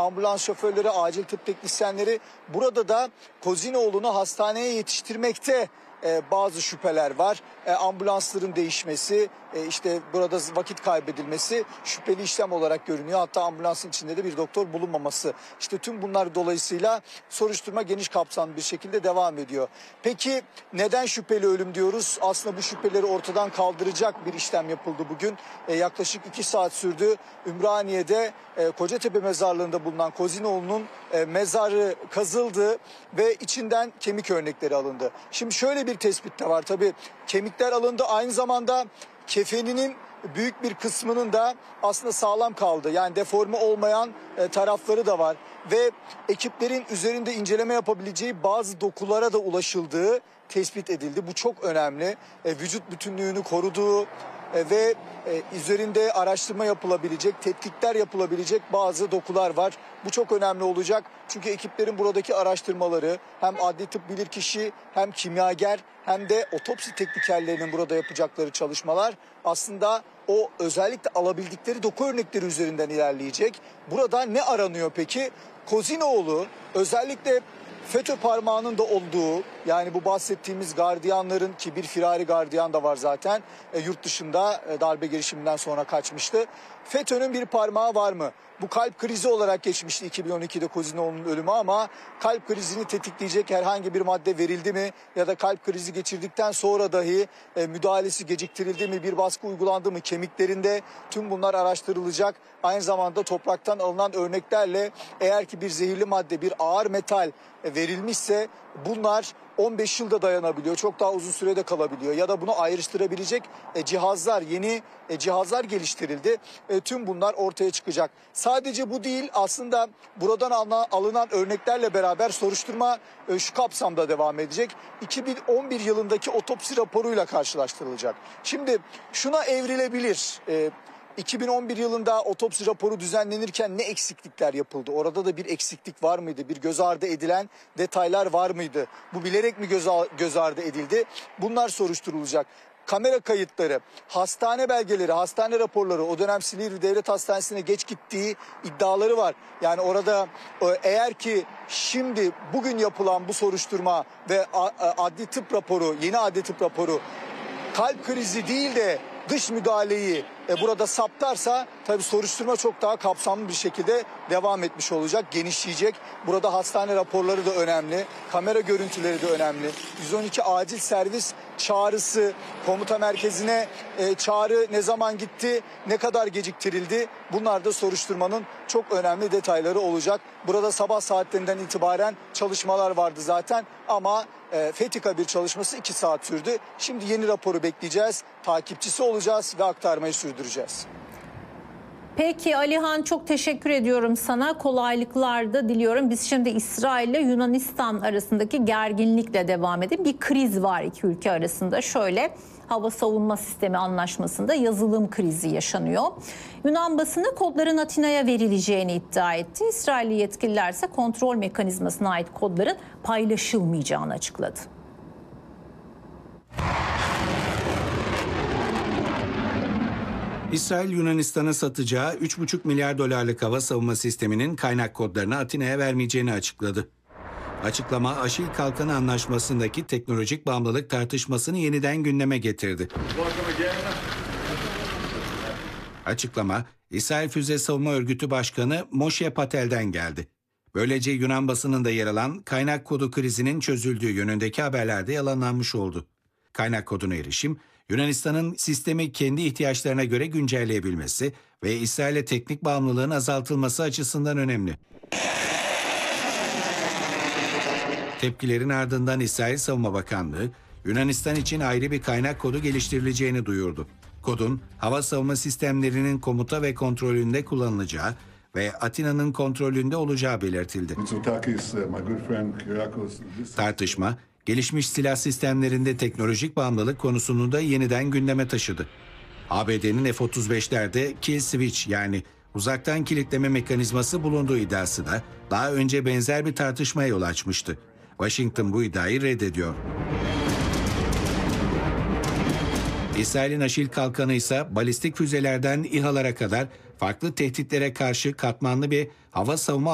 ambulans şoförleri, acil tıp teknisyenleri. Burada da Kozinoğlu'nu hastaneye yetiştirmekte bazı şüpheler var. Ambulansların değişmesi, işte burada vakit kaybedilmesi şüpheli işlem olarak görünüyor. Hatta ambulansın içinde de bir doktor bulunmaması. İşte tüm bunlar dolayısıyla soruşturma geniş kapsamlı bir şekilde devam ediyor. Peki neden şüpheli ölüm diyoruz? Aslında bu şüpheleri ortadan kaldıracak bir işlem yapıldı bugün. Yaklaşık 2 saat sürdü. Ümraniye'de Kocatepe mezarlığında bulunan Kozinoğlu'nun mezarı kazıldı ve içinden kemik örnekleri alındı. Şimdi şöyle bir tespit de var tabii. Kemikler alındı, aynı zamanda kefeninin büyük bir kısmının da aslında sağlam kaldı. Yani deforme olmayan tarafları da var. Ve ekiplerin üzerinde inceleme yapabileceği bazı dokulara da ulaşıldığı tespit edildi. Bu çok önemli. Vücut bütünlüğünü koruduğu ve üzerinde araştırma yapılabilecek, tetkikler yapılabilecek bazı dokular var. Bu çok önemli olacak. Çünkü ekiplerin buradaki araştırmaları hem adli tıp bilirkişi hem kimyager hem de otopsi teknikerlerinin burada yapacakları çalışmalar aslında o özellikle alabildikleri doku örnekleri üzerinden ilerleyecek. Burada ne aranıyor peki? Kozinoğlu özellikle FETÖ parmağının da olduğu, yani bu bahsettiğimiz gardiyanların, ki bir firari gardiyan da var zaten, yurt dışında darbe girişiminden sonra kaçmıştı. FETÖ'nün bir parmağı var mı? Bu kalp krizi olarak geçmişti 2012'de Kozinoğlu'nun ölümü, ama kalp krizini tetikleyecek herhangi bir madde verildi mi? Ya da kalp krizi geçirdikten sonra dahi müdahalesi geciktirildi mi? Bir baskı uygulandı mı kemiklerinde? Tüm bunlar araştırılacak. Aynı zamanda topraktan alınan örneklerle eğer ki bir zehirli madde, bir ağır metal verilmişse bunlar 15 yılda dayanabiliyor. Çok daha uzun sürede kalabiliyor. Ya da bunu ayrıştırabilecek cihazlar, yeni cihazlar geliştirildi. Tüm bunlar ortaya çıkacak. Sadece bu değil, aslında buradan alınan örneklerle beraber soruşturma şu kapsamda devam edecek. 2011 yılındaki otopsi raporuyla karşılaştırılacak. Şimdi şuna evrilebilir. 2011 yılında otopsi raporu düzenlenirken ne eksiklikler yapıldı? Orada da bir eksiklik var mıydı? Bir göz ardı edilen detaylar var mıydı? Bu bilerek mi göz ardı edildi? Bunlar soruşturulacak. Kamera kayıtları, hastane belgeleri, hastane raporları, o dönem Silivri Devlet Hastanesi'ne geç gittiği iddiaları var. Yani orada eğer ki şimdi bugün yapılan bu soruşturma ve adli tıp raporu, yeni adli tıp raporu kalp krizi değil de dış müdahaleyi burada saptarsa, tabii soruşturma çok daha kapsamlı bir şekilde devam etmiş olacak, genişleyecek. Burada hastane raporları da önemli, kamera görüntüleri de önemli. 112 acil servis çağrısı, komuta merkezine çağrı ne zaman gitti, ne kadar geciktirildi? Bunlar da soruşturmanın çok önemli detayları olacak. Burada sabah saatlerinden itibaren çalışmalar vardı zaten, ama Fetika bir çalışması 2 saat sürdü. Şimdi yeni raporu bekleyeceğiz, takipçisi olacağız ve aktarmayı sürdüreceğiz. Peki Alihan, çok teşekkür ediyorum sana. Kolaylıklar da diliyorum. Biz şimdi İsrail ile Yunanistan arasındaki gerginlikle devam edelim. Bir kriz var iki ülke arasında. Şöyle, hava savunma sistemi anlaşmasında yazılım krizi yaşanıyor. Yunan basını kodların Atina'ya verileceğini iddia etti. İsrailli yetkililer ise kontrol mekanizmasına ait kodların paylaşılmayacağını açıkladı. İsrail, Yunanistan'a satacağı 3,5 milyar dolarlık hava savunma sisteminin kaynak kodlarını Atina'ya vermeyeceğini açıkladı. Açıklama, Aşil Kalkanı Anlaşması'ndaki teknolojik bağımlılık tartışmasını yeniden gündeme getirdi. Açıklama, İsrail Füze Savunma Örgütü Başkanı Moshe Patel'den geldi. Böylece Yunan basınında yer alan kaynak kodu krizinin çözüldüğü yönündeki haberlerde yalanlanmış oldu. Kaynak koduna erişim, Yunanistan'ın sistemi kendi ihtiyaçlarına göre güncelleyebilmesi ve İsrail'e teknik bağımlılığın azaltılması açısından önemli. Tepkilerin ardından İsrail Savunma Bakanlığı, Yunanistan için ayrı bir kaynak kodu geliştirileceğini duyurdu. Kodun, hava savunma sistemlerinin komuta ve kontrolünde kullanılacağı ve Atina'nın kontrolünde olacağı belirtildi. Tartışma, gelişmiş silah sistemlerinde teknolojik bağımlılık konusunu da yeniden gündeme taşıdı. ABD'nin F-35'lerde kill switch, yani uzaktan kilitleme mekanizması bulunduğu iddiası da daha önce benzer bir tartışmaya yol açmıştı. Washington bu iddiayı reddediyor. İsrail'in Aşil Kalkanı ise balistik füzelerden İHA'lara kadar farklı tehditlere karşı katmanlı bir hava savunma